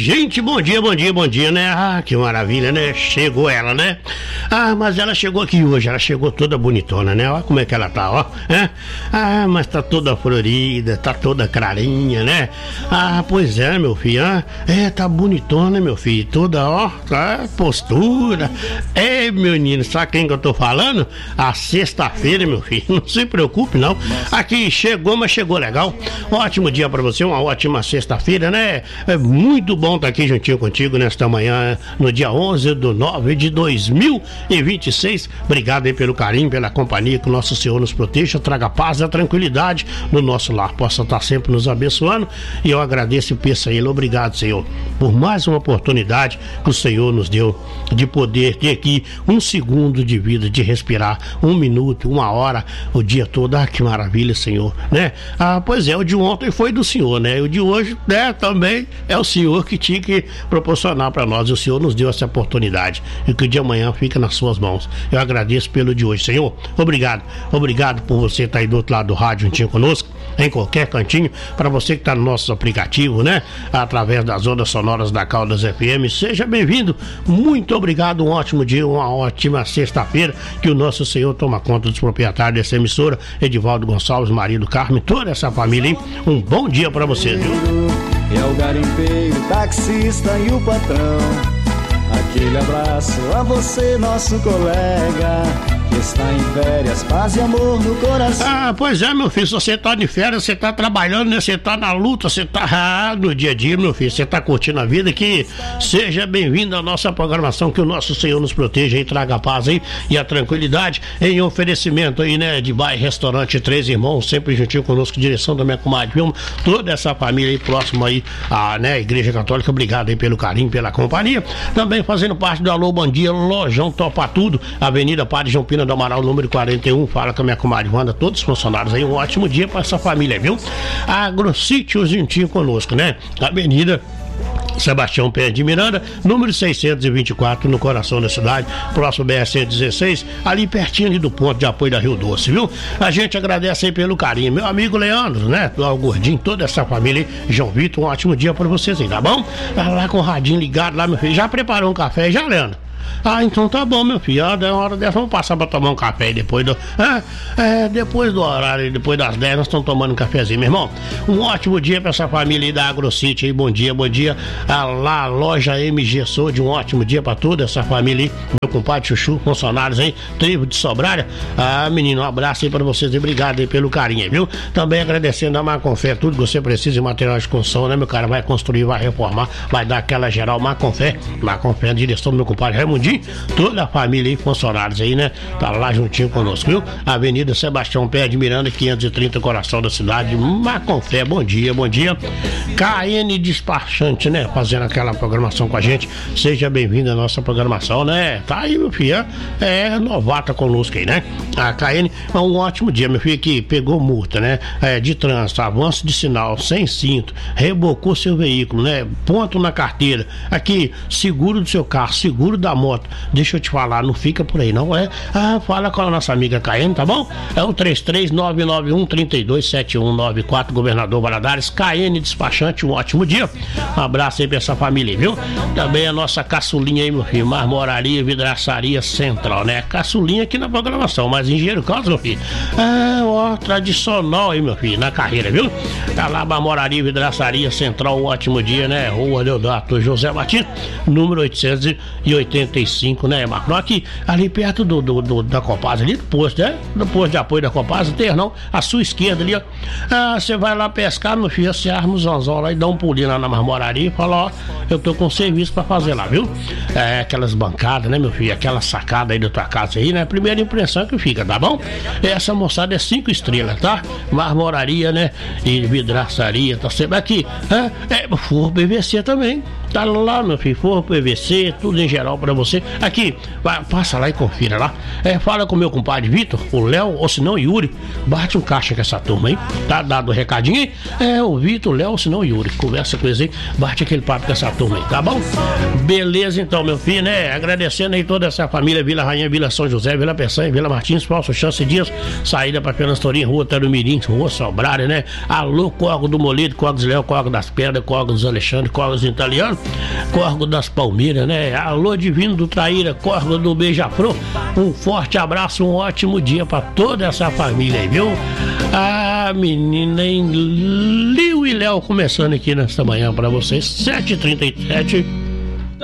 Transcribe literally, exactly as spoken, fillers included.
gente, bom dia, bom dia, bom dia, né? Ah, que maravilha, né? Chegou ela, né? Ah, mas ela chegou aqui hoje, ela chegou toda bonitona, né? Olha como é que ela tá, ó. É? Ah, mas tá toda florida, tá toda clarinha, né? Ah, pois é, meu filho, ah, é, tá bonitona, meu filho, toda, ó, tá, postura. É, meu menino, sabe quem que eu tô falando? A sexta-feira, meu filho, não se preocupe, não. Aqui chegou, mas chegou legal. Ótimo dia pra você, uma ótima sexta-feira, né? É muito bom estar aqui juntinho contigo nesta manhã, no dia onze de nove de dois mil e vinte e seis. Obrigado aí pelo carinho, pela companhia, que o nosso Senhor nos proteja, traga paz e tranquilidade no nosso lar, possa estar sempre nos abençoando. E eu agradeço e peço a Ele, obrigado, Senhor, por mais uma oportunidade que o Senhor nos deu de poder ter aqui um segundo de vida, de respirar, um minuto, uma hora, o dia todo. Ah, que maravilha, Senhor, né? Ah, pois é, o de ontem foi do Senhor, né? O de hoje, né, também é o Senhor que tinha que proporcionar para nós, e o Senhor nos deu essa oportunidade, e que o de amanhã fica nas suas mãos. Eu agradeço pelo de hoje, Senhor, obrigado, obrigado por você estar aí do outro lado do rádio juntinho conosco, em qualquer cantinho, para você que está no nosso aplicativo, né, através das ondas sonoras da Caldas F M, seja bem-vindo, muito obrigado, um ótimo dia, uma ótima sexta-feira, que o nosso Senhor toma conta dos proprietários dessa emissora, Edivaldo Gonçalves, marido Carmen, toda essa família, hein? Um bom dia para você, viu? É o garimpeiro, o taxista e o patrão. Aquele abraço a você, nosso colega, que está em férias, paz e amor no coração. Ah, pois é, meu filho, se você tá de férias, você tá trabalhando, né? Você tá na luta, você tá ah, no dia a dia, meu filho, você tá curtindo a vida, que seja bem-vindo à nossa programação, que o nosso Senhor nos proteja e traga a paz aí e a tranquilidade, em oferecimento aí, né, de Bar Restaurante Três Irmãos, sempre juntinho conosco, direção da minha comadre Vilma, toda essa família aí próxima aí, a, né, Igreja Católica, obrigado aí pelo carinho, pela companhia. Também fazendo parte do Alô Bom Dia, Lojão Topa Tudo, Avenida Padre João Pina do Amaral, número quarenta e um, fala com a minha comadre Wanda, todos os funcionários aí, um ótimo dia para essa família, viu? AgroSítio juntinho conosco, né? Avenida Sebastião Pérez de Miranda, número seiscentos e vinte e quatro, no coração da cidade, próximo B R cento e dezesseis, ali pertinho ali do ponto de apoio da Rio Doce, viu? A gente agradece aí pelo carinho, meu amigo Leandro, né? O Gordinho, toda essa família aí, João Vitor, um ótimo dia para vocês aí, tá bom? Tá lá com o radinho ligado lá, meu filho, já preparou um café já, Leandro? Ah, então tá bom, meu filho. Ah, uma hora dessa, vamos passar pra tomar um café aí depois do. Ah, é, depois do horário, depois das dez, nós estamos tomando um cafezinho, meu irmão. Um ótimo dia pra essa família aí da AgroCity aí. Bom dia, bom dia. Ah, lá, loja M G Sold, um ótimo dia pra toda essa família aí. Meu compadre Chuchu, funcionários aí, tribo de Sobrária. Ah, menino, um abraço aí pra vocês e obrigado aí pelo carinho, viu? Também agradecendo a Marconfé, tudo que você precisa de material de construção, né, meu cara? Vai construir, vai reformar, vai dar aquela geral. Marconfé, Marconfé, direção do meu compadre Raimundinho. Toda a família e funcionários aí, né? Tá lá juntinho conosco, viu? Avenida Sebastião Pérez de Miranda, quinhentos e trinta, coração da cidade. Marconfé, bom dia, bom dia. K N Despachante, né? Fazendo aquela programação com a gente. Seja bem-vindo à nossa programação, né? Tá aí, meu filho. É novata conosco aí, né? A K N é um ótimo dia, meu filho, que pegou multa, né? É, de trânsito, avanço de sinal, sem cinto, rebocou seu veículo, né? Ponto na carteira. Aqui, seguro do seu carro, seguro da moto. Deixa eu te falar, não fica por aí, não é? Ah, fala com a nossa amiga K N, tá bom? É o três três nove nove um, três dois sete um nove quatro, Governador Valadares, K N Despachante, um ótimo dia. Um abraço aí pra essa família, viu? Também a nossa caçulinha aí, meu filho, Marmoraria, Vidraçaria Central, né? Caçulinha aqui na programação, mas Engenheiro Carlos, meu filho. Ah, ó, tradicional aí, meu filho, na carreira, viu? Tá lá, Marmoraria, Vidraçaria Central, um ótimo dia, né? Rua Deodato José Batista, número oitocentos e oitenta e cinco, né, Marco? Aqui, ali perto do, do, do da Copasa, ali do posto, né? Do posto de apoio da Copasa, tem não, à sua esquerda ali, ó. Ah, você vai lá pescar, meu filho, você arma os anzol lá e dá um pulinho lá na Marmoraria e fala, ó, eu tô com serviço pra fazer lá, viu? É, aquelas bancadas, né, meu filho? Aquela sacada aí da tua casa aí, né? Primeira impressão que fica, tá bom? Essa moçada é cinco estrelas, tá? Marmoraria, né? E vidraçaria, tá sempre aqui. É, é forro P V C também. Tá lá, meu filho, forro P V C, tudo em geral pra você. Aqui, vai, passa lá e confira lá. É, fala com o meu compadre Vitor, o Léo, ou se não, Yuri. Bate um caixa com essa turma aí. Tá dado o recadinho aí? É, o Vitor, o Léo, ou se não, o Yuri. Conversa com eles aí, bate aquele papo com essa turma aí, tá bom? Beleza, então, meu filho, né? Agradecendo aí toda essa família, Vila Rainha, Vila São José, Vila Peçanha, Vila Martins, Falso Chance Dias, saída pra Fernando Torinho, Rua Tarumirim, Rua Sobrária, né? Alô, Corgo do Moledo, Corgos Léo, Corgo das Pedras, Corgos dos Alexandre, Corgos Italiano. Córrego das Palmeiras, né? Alô, Divino do Traíra, Córrego do Beija-Flor. Um forte abraço, um ótimo dia pra toda essa família aí, viu? A menina em Liu e Léo começando aqui nesta manhã pra vocês, sete e trinta e sete.